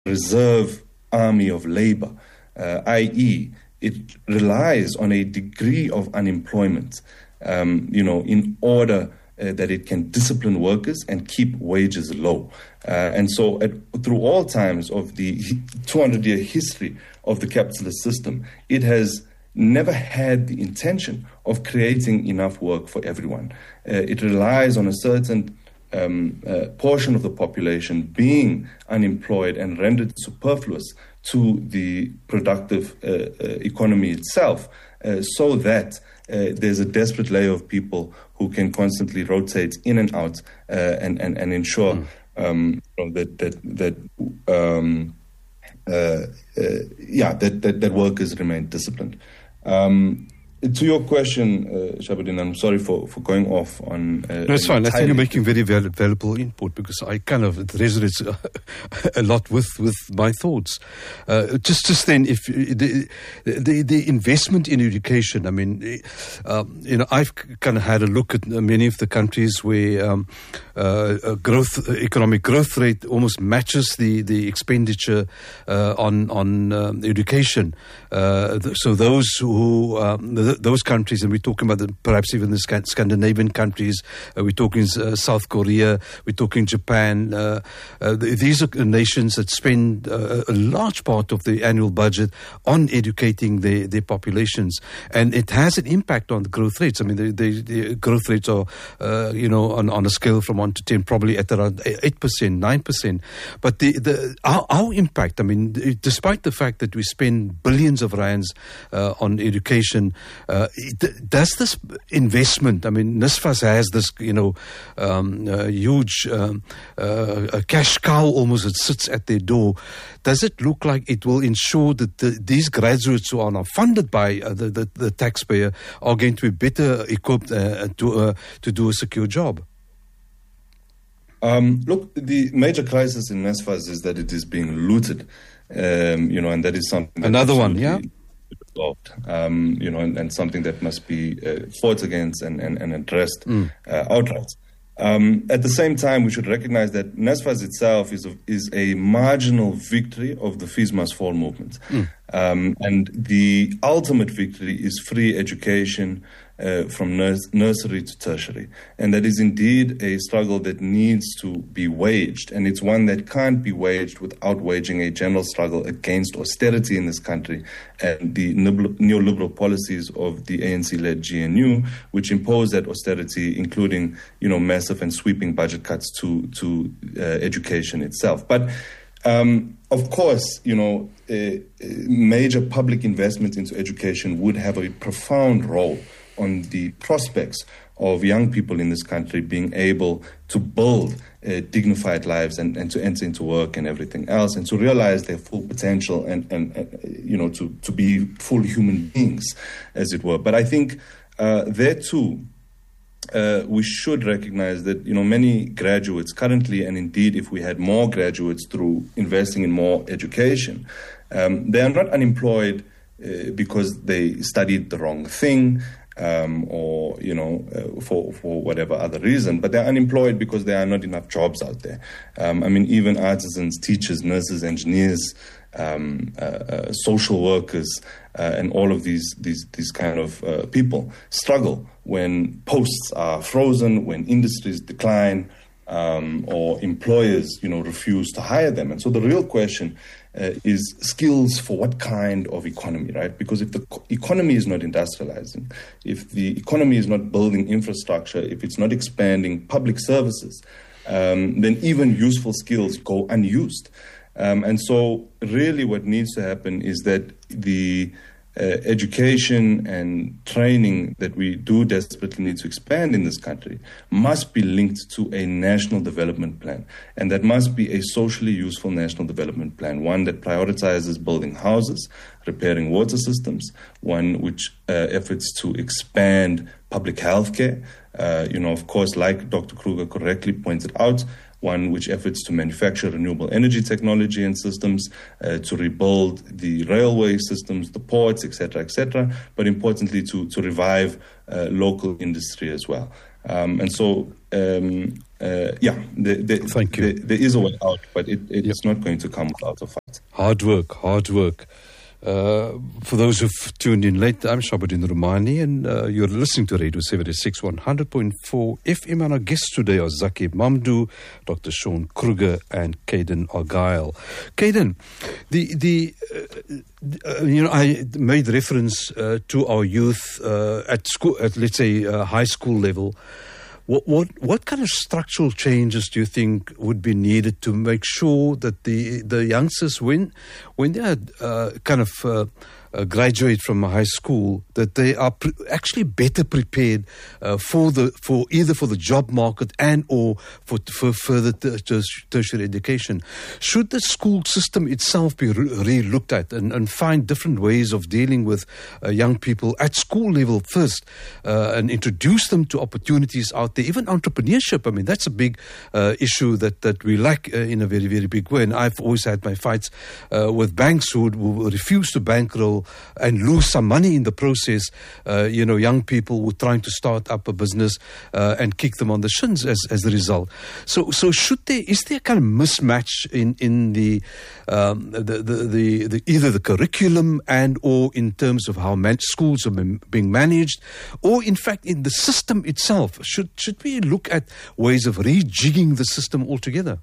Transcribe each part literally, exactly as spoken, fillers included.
reserve army of labor, uh, that is, it relies on a degree of unemployment, um, you know, in order uh, that it can discipline workers and keep wages low. Uh, and so at, through all times of the two hundred year history of the capitalist system, it has never had the intention of creating enough work for everyone. Uh, it relies on a certain um, uh, portion of the population being unemployed and rendered superfluous to the productive uh, uh, economy itself, uh, so that uh, there's a desperate layer of people who can constantly rotate in and out uh, and, and, and ensure mm. um, you know, that, that, that um, uh, uh, yeah, that, that, that workers remain disciplined. Um, to your question, uh, Shahabuddin, I'm sorry for, for going off on... Uh, no, it's fine. I think you're making very val- valuable input, because I kind of, it resonates a lot with, with my thoughts. Uh, just just then, if the, the the investment in education, I mean, um, you know, I've kind of had a look at many of the countries where um, uh, growth, economic growth rate almost matches the, the expenditure uh, on, on um, education. Uh, th- so those who... Um, the, those countries, and we're talking about the, perhaps even the Sc- Scandinavian countries, uh, we're talking uh, South Korea, we're talking Japan. Uh, uh, th- these are nations that spend uh, a large part of the annual budget on educating their, their populations, and it has an impact on the growth rates. I mean, the, the, the growth rates are, uh, you know, on, on a scale from one to ten, probably at around eight percent, nine percent. But the, the our, our impact, I mean, despite the fact that we spend billions of rands uh, on education, Uh, does this investment, I mean, NSFAS has this, you know, um, uh, huge um, uh, a cash cow almost that sits at their door. Does it look like it will ensure that the, these graduates who are now funded by uh, the, the, the taxpayer are going to be better equipped uh, to, uh, to do a secure job? Um, look, the major crisis in NSFAS is that it is being looted, um, you know, and that is something... That Another one, yeah? Resolved, um, you know, and, and something that must be uh, fought against and, and, and addressed mm. uh, outright. Um, at the same time, we should recognize that NSFAS itself is a, is a marginal victory of the fees must fall movement. Mm. Um, and the ultimate victory is free education uh, from nurs- nursery to tertiary. And that is indeed a struggle that needs to be waged. And it's one that can't be waged without waging a general struggle against austerity in this country and the neoliberal policies of the A N C-led G N U, which impose that austerity, including, you know, massive and sweeping budget cuts to, to uh, education itself. But Um, of course, you know, a, a major public investment into education would have a profound role on the prospects of young people in this country being able to build uh, dignified lives and, and to enter into work and everything else, and to realize their full potential and, and uh, you know, to, to be full human beings, as it were. But I think uh, there too, Uh, we should recognize that, you know, many graduates currently, and indeed if we had more graduates through investing in more education, um, they are not unemployed uh, because they studied the wrong thing um, or, you know, uh, for, for whatever other reason, but they're unemployed because there are not enough jobs out there. Um, I mean, even artisans, teachers, nurses, engineers, um, uh, uh, social workers, uh, and all of these, these, these kind of uh, people struggle when posts are frozen, when industries decline, um, or employers, you know, refuse to hire them. And so the real question uh, is skills for what kind of economy, right? Because if the co- economy is not industrializing, if the economy is not building infrastructure, if it's not expanding public services, um, then even useful skills go unused. Um, and so really what needs to happen is that the uh, education and training that we do desperately need to expand in this country must be linked to a national development plan. And that must be a socially useful national development plan, one that prioritizes building houses, repairing water systems, one which uh, efforts to expand public health care. Uh, you know, of course, like Doctor Kruger correctly pointed out, one which efforts to manufacture renewable energy technology and systems, uh, to rebuild the railway systems, the ports, et cetera, et cetera, but importantly to, to revive uh, local industry as well. Um, and so um, uh, yeah, the, the, Thank you. The, there is a way out, but it, it's yep. not going to come without a fight. Hard work, hard work. Uh, for those who've tuned in late, I'm Shabuddin Romani, and uh, you're listening to Radio seventy-six, one hundred point four F M. And our guests today are Zaki Mamdouh, Doctor Sean Kruger, and Caden Argyle. Caden, the the uh, you know, I made reference uh, to our youth uh, at school, at let's say uh, high school level. What, what what kind of structural changes do you think would be needed to make sure that the the youngsters, when when they are uh, kind of uh, uh, graduate from high school, that they are pre- actually better prepared uh, for the for either for the job market and or for for further ter- ter- tertiary education? Should the school system itself be re- re-looked at and, and find different ways of dealing with uh, young people at school level first, uh, and introduce them to opportunities out there, even entrepreneurship? I mean, that's a big uh, issue that that we lack uh, in a very very big way. And I've always had my fights uh, with banks who, who refuse to bankroll and lose some money in the process. Uh, you know, young people who are trying to start up a business uh, and kick them on the shins as as a result. So, so should there is there a kind of mismatch in in the, um, the, the, the the either the curriculum and or in terms of how man- schools are being managed, or in fact in the system itself? Should should we look at ways of rejigging the system altogether?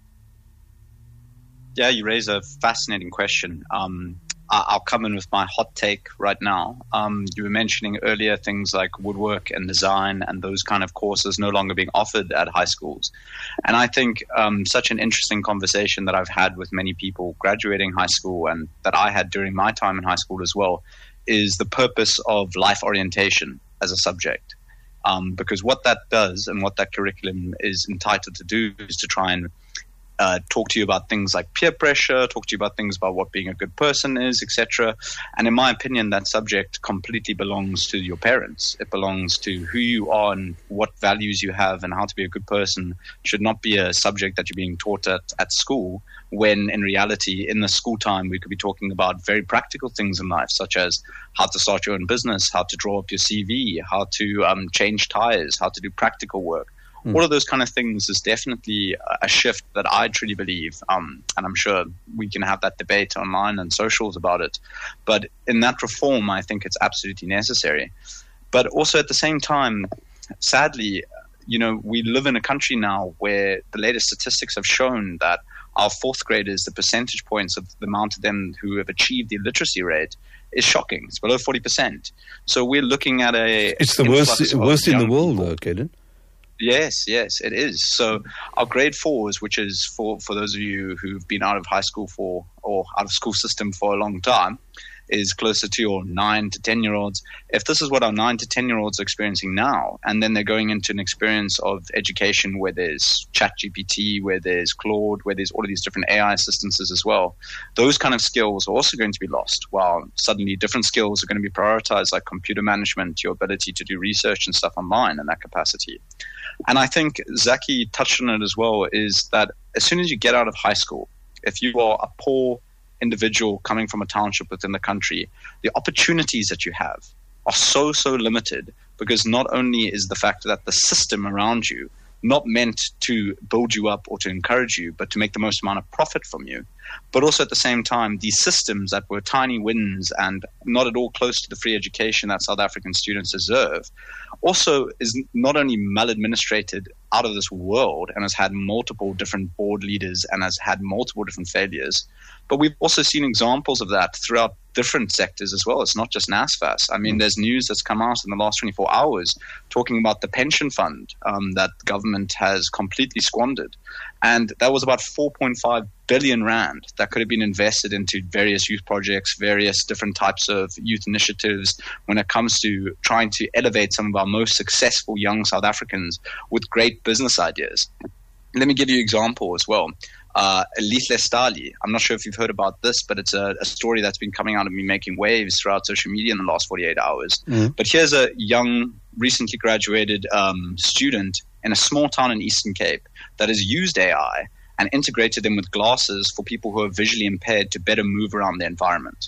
Yeah, you raise a fascinating question. Um, I'll come in with my hot take right now. Um, you were mentioning earlier things like woodwork and design and those kind of courses no longer being offered at high schools. And I think um, such an interesting conversation that I've had with many people graduating high school and that I had during my time in high school as well is the purpose of life orientation as a subject. Um, because what that does and what that curriculum is entitled to do is to try and Uh, talk to you about things like peer pressure, talk to you about things about what being a good person is, et cetera. And in my opinion, that subject completely belongs to your parents. It belongs to who you are and what values you have and how to be a good person. Should not be a subject that you're being taught at, at school, when in reality, in the school time, we could be talking about very practical things in life, such as how to start your own business, how to draw up your C V, how to um, change tires, how to do practical work. Mm. All of those kind of things is definitely a shift that I truly believe, um, and I'm sure we can have that debate online and socials about it. But in that reform, I think it's absolutely necessary. But also at the same time, sadly, you know, we live in a country now where the latest statistics have shown that our fourth graders, the percentage points of the amount of them who have achieved the literacy rate is shocking. It's below forty percent. So we're looking at a... It's the worst, worst in the world, though, Caden. Yes, yes, it is. So our grade fours, which is for, for those of you who've been out of high school for or out of school system for a long time, is closer to your nine to ten year olds. If this is what our nine to ten year olds are experiencing now, and then they're going into an experience of education where there's ChatGPT, where there's Claude, where there's all of these different A I assistances as well, those kind of skills are also going to be lost, while suddenly different skills are going to be prioritized, like computer management, your ability to do research and stuff online in that capacity. And I think Zaki touched on it as well, is that as soon as you get out of high school, if you are a poor individual coming from a township within the country, the opportunities that you have are so, so limited, because not only is the fact that the system around you not meant to build you up or to encourage you, but to make the most amount of profit from you, but also at the same time, these systems that were tiny wins and not at all close to the free education that South African students deserve, also is not only maladministrated out of this world and has had multiple different board leaders and has had multiple different failures, but we've also seen examples of that throughout different sectors as well. It's not just NSFAS. I mean, there's news that's come out in the last twenty-four hours talking about the pension fund um, that government has completely squandered. And that was about four point five billion rand that could have been invested into various youth projects, various different types of youth initiatives when it comes to trying to elevate some of our most successful young South Africans with great business ideas. Let me give you an example as well. Uh, Lihle Stali. I'm not sure if you've heard about this, but it's a, a story that's been coming out of me making waves throughout social media in the last forty-eight hours. Mm. But here's a young, recently graduated um, student in a small town in Eastern Cape that has used A I and integrated them with glasses for people who are visually impaired to better move around the environment.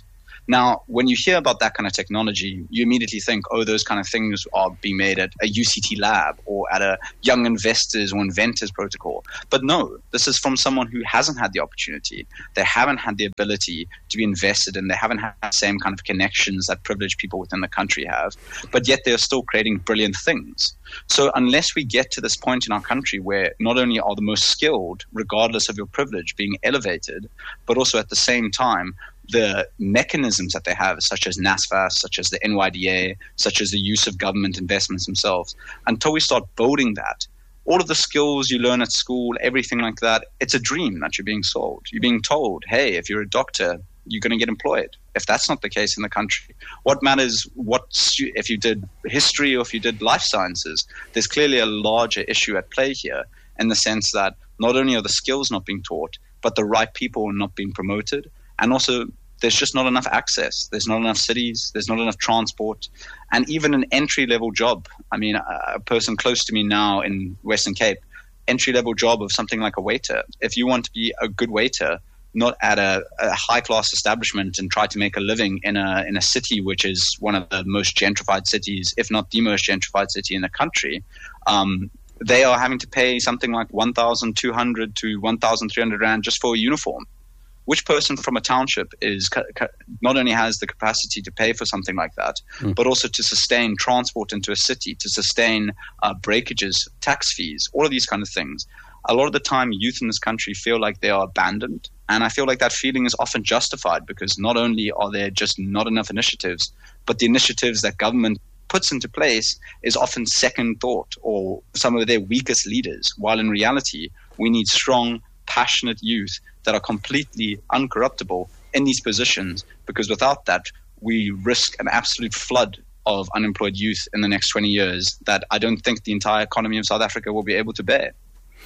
Now, when you hear about that kind of technology, you immediately think, oh, those kind of things are being made at a U C T lab or at a Young Investors or Inventors protocol. But no, this is from someone who hasn't had the opportunity. They haven't had the ability to be invested in. They haven't had the same kind of connections that privileged people within the country have. But yet they're still creating brilliant things. So unless we get to this point in our country where not only are the most skilled, regardless of your privilege, being elevated, but also at the same time, the mechanisms that they have, such as NSFAS, such as the N Y D A, such as the use of government investments themselves, until we start building that, all of the skills you learn at school, everything like that, it's a dream that you're being sold. You're being told, hey, if you're a doctor, you're going to get employed. If that's not the case in the country, what matters what if you did history or if you did life sciences? There's clearly a larger issue at play here in the sense that not only are the skills not being taught, but the right people are not being promoted. And also, there's just not enough access. There's not enough cities. There's not enough transport. And even an entry-level job. I mean, a person close to me now in Western Cape, entry-level job of something like a waiter. If you want to be a good waiter, not at a, a high-class establishment and try to make a living in a in a city which is one of the most gentrified cities, if not the most gentrified city in the country, um, they are having to pay something like one thousand two hundred to one thousand three hundred rand just for a uniform. Which person from a township is not only has the capacity to pay for something like that, mm. but also to sustain transport into a city, to sustain uh, breakages, tax fees, all of these kind of things. A lot of the time, youth in this country feel like they are abandoned. And I feel like that feeling is often justified because not only are there just not enough initiatives, but the initiatives that government puts into place is often second thought or some of their weakest leaders, while in reality, we need strong, passionate youth that are completely uncorruptible in these positions, because without that, we risk an absolute flood of unemployed youth in the next twenty years that I don't think the entire economy of South Africa will be able to bear.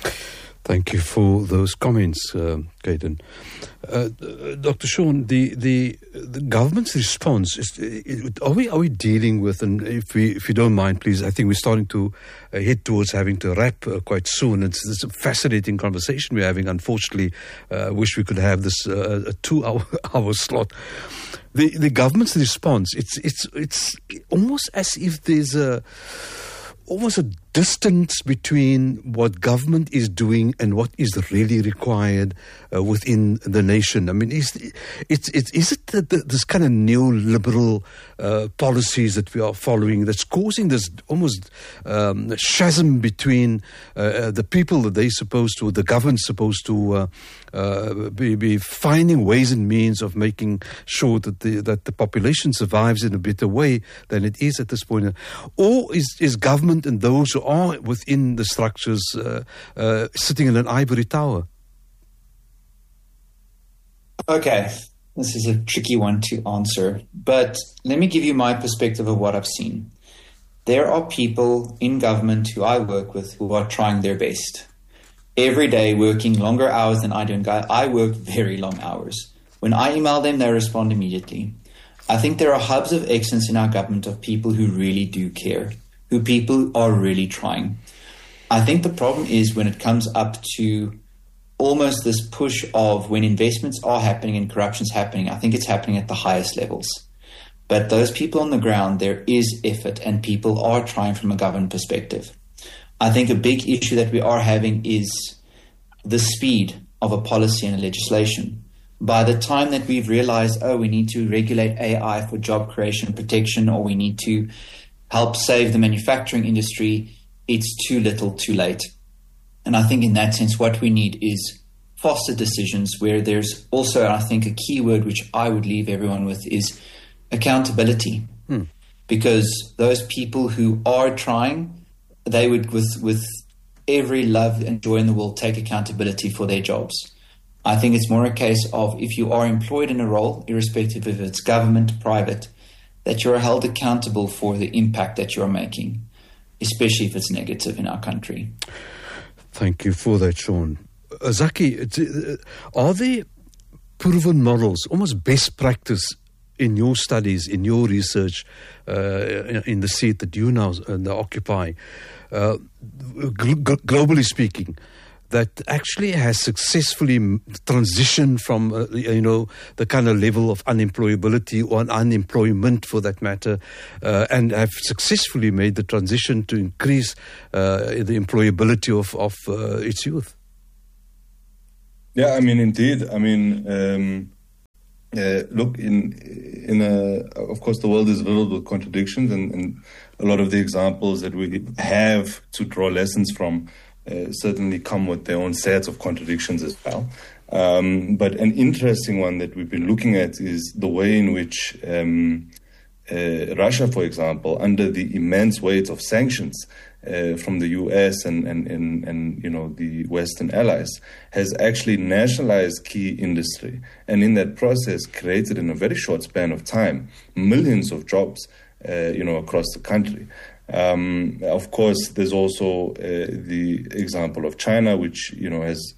Thank you for those comments, uh, Caden. Uh, Doctor Shaun, the, the the government's response is, are we are we dealing with, and if we if you don't mind, please, I think we're starting to uh, head towards having to wrap uh, quite soon. It's, it's a fascinating conversation we're having. Unfortunately, I uh, wish we could have this uh, a two-hour hour slot. The the government's response, it's it's it's almost as if there's a almost a distance between what government is doing and what is really required uh, within the nation. I mean, is it's it's is it the, the, this kind of neoliberal uh, policies that we are following that's causing this almost um, chasm between uh, the people that they're supposed to, the government's supposed to uh, uh, be, be finding ways and means of making sure that the that the population survives in a better way than it is at this point, or is is government and those who are within the structures uh, uh, sitting in an ivory tower? Okay, this is a tricky one to answer, but let me give you my perspective of what I've seen. There are people in government who I work with who are trying their best. Every day working longer hours than I do. And I work very long hours. When I email them, they respond immediately. I think there are hubs of excellence in our government of people who really do care, who people are really trying. I think the problem is when it comes up to almost this push of when investments are happening and corruption's happening, I think it's happening at the highest levels. But those people on the ground, there is effort and people are trying from a government perspective. I think a big issue that we are having is the speed of a policy and a legislation. By the time that we've realized, oh, we need to regulate A I for job creation and protection, or we need to help save the manufacturing industry, it's too little, too late. And I think in that sense, what we need is faster decisions where there's also, I think, a key word which I would leave everyone with is accountability. Hmm. Because those people who are trying, they would, with, with every love and joy in the world, take accountability for their jobs. I think it's more a case of if you are employed in a role, irrespective if it's government, private, that you're held accountable for the impact that you're making, especially if it's negative in our country. Thank you for that, Shaun. Uh, Zaki, uh, are there proven models, almost best practice in your studies, in your research, uh, in the seat that you now uh, occupy, uh, gl- globally speaking, that actually has successfully transitioned from, uh, you know, the kind of level of unemployability or unemployment for that matter, uh, and have successfully made the transition to increase uh, the employability of, of uh, its youth? Yeah, I mean, indeed. I mean, um, uh, look, in in a, of course, the world is riddled with contradictions, and, and a lot of the examples that we have to draw lessons from uh, certainly come with their own sets of contradictions as well. Um, but an interesting one that we've been looking at is the way in which um, uh, Russia, for example, under the immense weight of sanctions Uh, from the U S and, and, and, and, you know, the Western allies, has actually nationalized key industry. And in that process created in a very short span of time, millions of jobs, uh, you know, across the country. Um, of course, there's also uh, the example of China, which, you know, has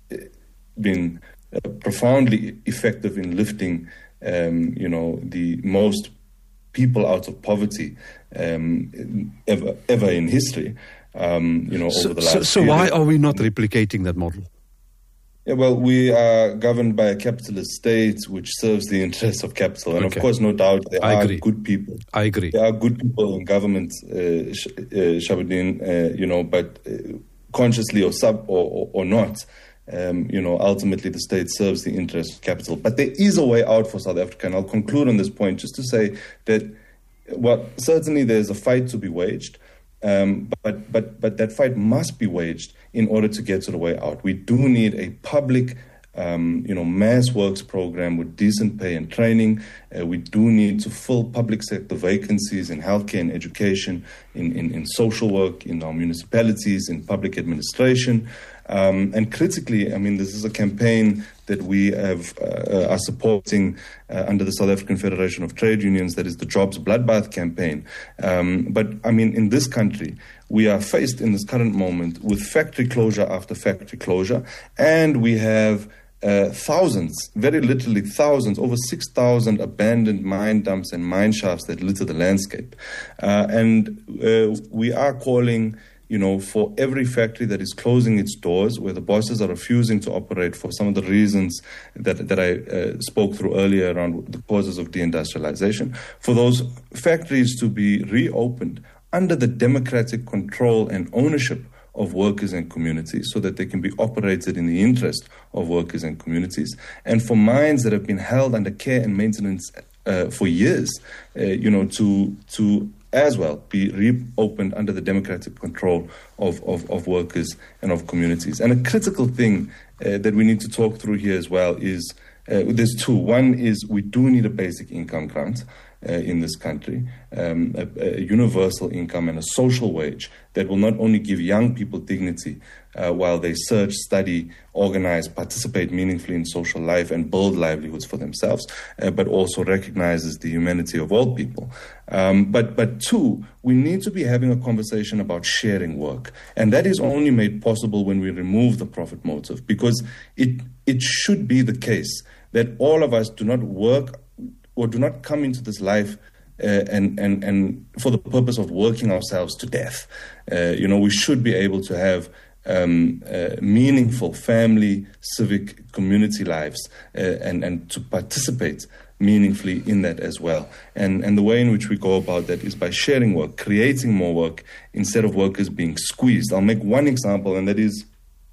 been uh, profoundly effective in lifting, um, you know, the most people out of poverty um, ever ever in history, um, you know, so, over the last So, so why are we not replicating that model? Yeah, well, we are governed by a capitalist state which serves the interests of capital. And okay. of course, no doubt, there I are agree. good people. I agree. There are good people in government, uh, Sh- uh, Shabuddin, uh, you know, but uh, consciously or sub or, or, or not, Um, you know, ultimately the state serves the interests of capital. But there is a way out for South Africa, and I'll conclude on this point just to say that, well, certainly there's a fight to be waged, um, but, but, but that fight must be waged in order to get to the way out. We do need a public, um, you know, mass works program with decent pay and training. Uh, we do need to fill public sector vacancies in healthcare and education, in, in, in social work, in our municipalities, in public administration. Um, and critically, I mean, this is a campaign that we have uh, are supporting uh, under the South African Federation of Trade Unions, that is the Jobs Bloodbath campaign. Um, but, I mean, in this country, we are faced in this current moment with factory closure after factory closure, and we have uh, thousands, very literally thousands, over six thousand abandoned mine dumps and mine shafts that litter the landscape. Uh, and uh, we are calling, you know, for every factory that is closing its doors, where the bosses are refusing to operate for some of the reasons that that I uh, spoke through earlier around the causes of deindustrialization, for those factories to be reopened under the democratic control and ownership of workers and communities, so that they can be operated in the interest of workers and communities, and for mines that have been held under care and maintenance uh, for years, uh, you know, to to as well be reopened under the democratic control of, of, of workers and of communities. And a critical thing uh, that we need to talk through here as well is, uh, there's two. One is we do need a basic income grant uh, in this country, um, a, a universal income and a social wage that will not only give young people dignity uh, while they search, study, organize, participate meaningfully in social life and build livelihoods for themselves, uh, but also recognizes the humanity of all people. Um, but, but two, we need to be having a conversation about sharing work. And that is only made possible when we remove the profit motive, because it, it should be the case that all of us do not work or do not come into this life Uh, and, and, and for the purpose of working ourselves to death. Uh, you know, we should be able to have um, uh, meaningful family, civic, community lives uh, and, and to participate meaningfully in that as well. And, and the way in which we go about that is by sharing work, creating more work instead of workers being squeezed. I'll make one example, and that is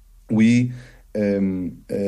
we... Um, uh,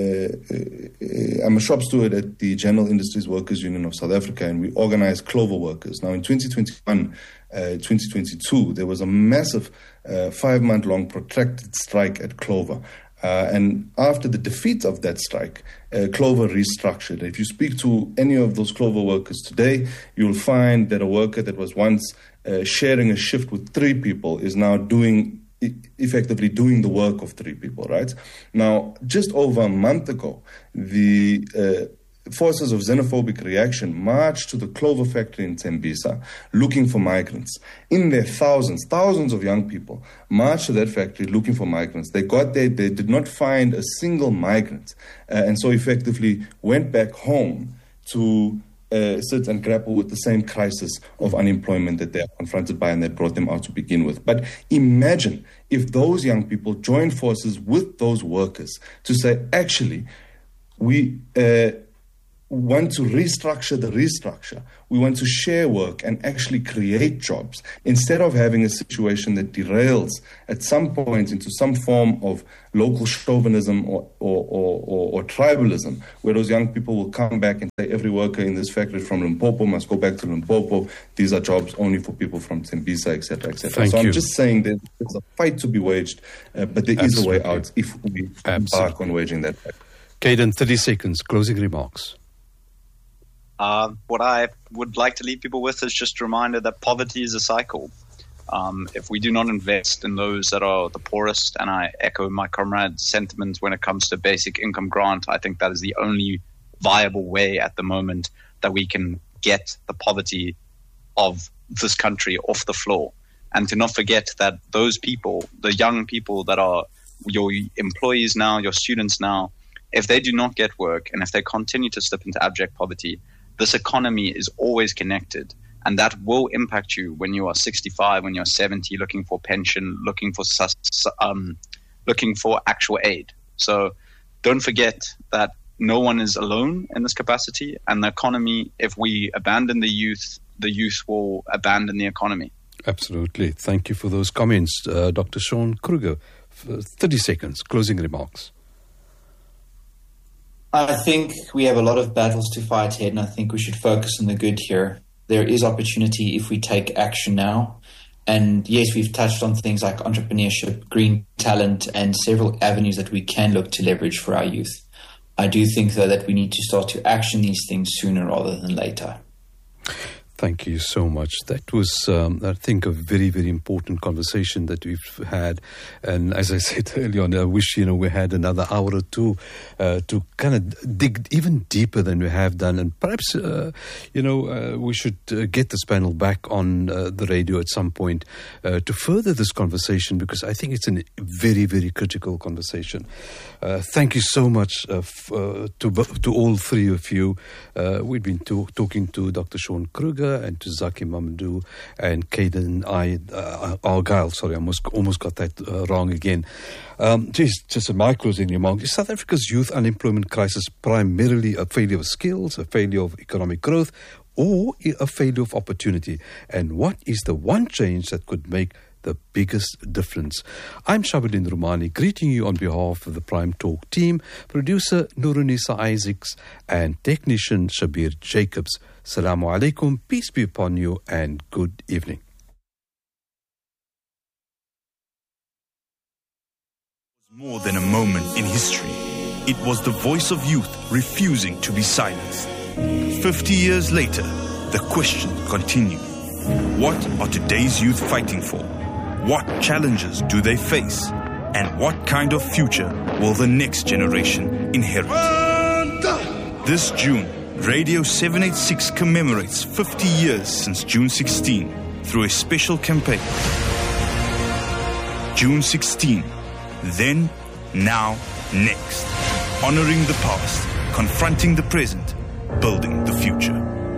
uh, I'm a shop steward at the General Industries Workers Union of South Africa, and we organize Clover workers. Now, in twenty twenty-one, uh, twenty twenty-two, there was a massive uh, five-month-long protracted strike at Clover. Uh, and after the defeat of that strike, uh, Clover restructured. If you speak to any of those Clover workers today, you'll find that a worker that was once uh, sharing a shift with three people is now doing effectively doing the work of three people, right? Now, just over a month ago, the uh, forces of xenophobic reaction marched to the Clover factory in Tembisa looking for migrants. In their thousands, thousands of young people marched to that factory looking for migrants. They got there, they did not find a single migrant, uh, and so effectively went back home to uh, sit and grapple with the same crisis of unemployment that they are confronted by and that brought them out to begin with. But imagine if those young people joined forces with those workers to say, actually, we uh, want to restructure the restructure. We want to share work and actually create jobs instead of having a situation that derails at some point into some form of local chauvinism or, or, or, or, or tribalism, where those young people will come back and say every worker in this factory from Limpopo must go back to Limpopo. These are jobs only for people from Tembisa, et cetera, et cetera. So you. I'm just saying that there's a fight to be waged, uh, but there Absolutely. is a way out if we embark on waging that fight. Caden, thirty seconds, closing remarks. Uh, what I would like to leave people with is just a reminder that poverty is a cycle. Um, if we do not invest in those that are the poorest, and I echo my comrade's sentiments when it comes to basic income grant, I think that is the only viable way at the moment that we can get the poverty of this country off the floor. And to not forget that those people, the young people that are your employees now, your students now, if they do not get work and if they continue to slip into abject poverty, this economy is always connected, and that will impact you when you are sixty-five, when you're seventy, looking for pension, looking for sus- um, looking for actual aid. So don't forget that no one is alone in this capacity, and the economy, if we abandon the youth, the youth will abandon the economy. Absolutely. Thank you for those comments. Uh, Doctor Sean Kruger, thirty seconds, closing remarks. I think we have a lot of battles to fight ahead, and I think we should focus on the good here. There is opportunity if we take action now. And yes, we've touched on things like entrepreneurship, green talent, and several avenues that we can look to leverage for our youth. I do think, though, that we need to start to action these things sooner rather than later. Thank you so much. That was, um, I think, a very, very important conversation that we've had. And as I said earlier on, I wish, you know, we had another hour or two uh, to kind of dig even deeper than we have done. And perhaps, uh, you know, uh, we should uh, get this panel back on uh, the radio at some point uh, to further this conversation, because I think it's a very, very critical conversation. Uh, thank you so much uh, f- uh, to to all three of you. Uh, we've been to- talking to Doctor Sean Kruger and to Zaki Mamadou and Caden I, uh, Argyle. Sorry, I almost, almost got that uh, wrong again. Um, just, just a my closing remark. Is South Africa's youth unemployment crisis primarily a failure of skills, a failure of economic growth, or a failure of opportunity? And what is the one change that could make the biggest difference? I'm Shabalin Rumani, greeting you on behalf of the Prime Talk team, producer Nurunisa Isaacs, and technician Shabir Jacobs. Salamu alaikum, peace be upon you, and good evening. More than a moment in history, it was the voice of youth refusing to be silenced. Fifty years later, the question continues. What are today's youth fighting for? What challenges do they face? And what kind of future will the next generation inherit? This June, Radio seven eighty-six commemorates fifty years since June sixteenth through a special campaign. June sixteenth, then, now, next. Honoring the past, confronting the present, building the future.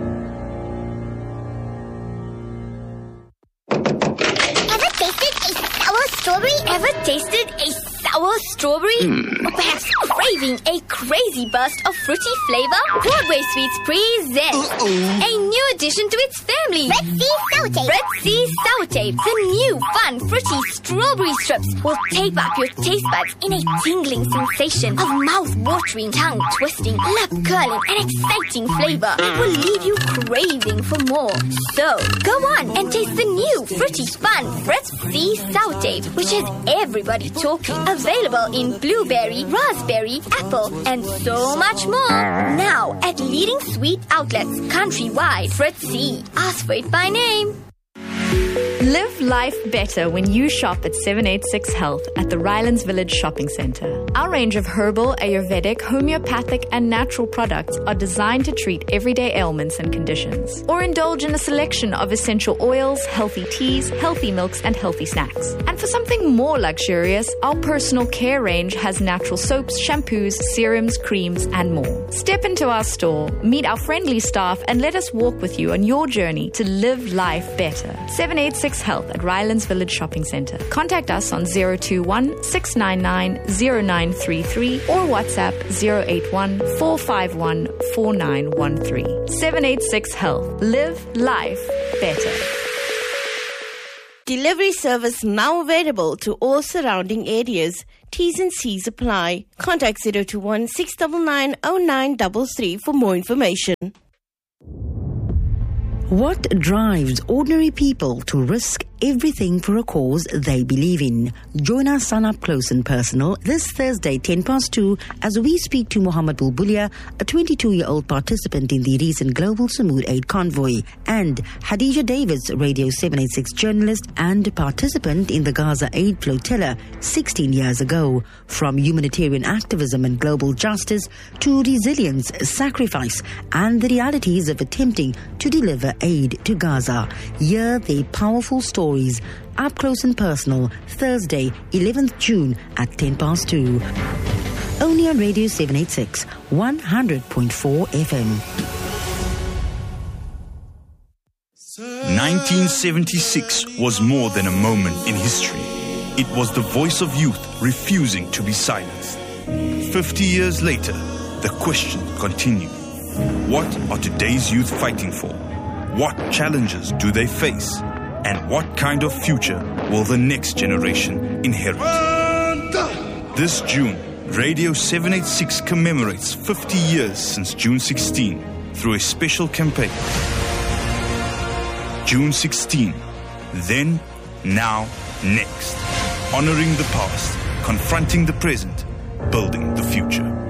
Ever tasted a sour strawberry? Ever tasted a sour strawberry? Mm. Or perhaps craving a crazy burst of fruity flavor? Broadway Sweets present Uh-oh. a new addition to its family. Red Sea Sour Tape. Red Sea Sour Tape. The new fun fruity strawberry strips will tape up your taste buds in a tingling sensation of mouth-watering, tongue-twisting, lip-curling and exciting flavor that will leave you craving for more. So, go on and taste the new fruity fun Red Sea Sour Tape, which has everybody talking. Available in blueberry, raspberry, apple, and so much more. Now at leading sweet outlets countrywide. Fritz C. Ask for it by name. Live life better when you shop at seven eighty-six Health at the Rylands Village Shopping Centre. Our range of herbal, Ayurvedic, homeopathic and natural products are designed to treat everyday ailments and conditions. Or indulge in a selection of essential oils, healthy teas, healthy milks and healthy snacks. And for something more luxurious, our personal care range has natural soaps, shampoos, serums, creams and more. Step into our store, meet our friendly staff and let us walk with you on your journey to live life better. seven eighty-six Health at Rylands Village Shopping Centre. Contact us on zero two one, six nine nine, zero nine three three or WhatsApp zero eight one, four five one, four nine one three. seven eighty-six Health. Live life better. Delivery service now available to all surrounding areas. T's and C's apply. Contact zero two one, six nine nine, zero nine three three for more information. What drives ordinary people to risk everything for a cause they believe in? Join us on Up Close and Personal this Thursday, ten past two, as we speak to Mohammed Bulbulia, a twenty-two-year-old participant in the recent Global Samud Aid Convoy, and Hadija Davids, Radio seven eighty-six journalist and participant in the Gaza Aid Flotilla sixteen years ago. From humanitarian activism and global justice to resilience, sacrifice, and the realities of attempting to deliver aid to Gaza. Hear their powerful stories. Up Close and Personal, Thursday, eleventh June at ten past two. Only on Radio seven eighty-six, one hundred point four F M. nineteen seventy-six was more than a moment in history. It was the voice of youth refusing to be silenced. Fifty years later, the question continued. What are today's youth fighting for? What challenges do they face? And what kind of future will the next generation inherit? This June, Radio seven eighty-six commemorates fifty years since June sixteenth through a special campaign. June sixteenth, then, now, next. Honoring the past, confronting the present, building the future.